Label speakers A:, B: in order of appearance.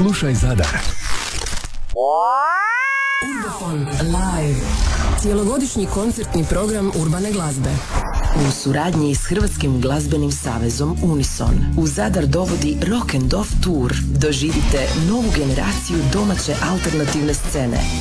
A: Slušaj Zadar.
B: Urbofon live. Cijelogodišnji koncertni program urbane glazbe. U suradnji s Hrvatskim glazbenim savezom Unison u Zadar dovodi Rock and Off Tour. Doživite novu generaciju domaće alternativne scene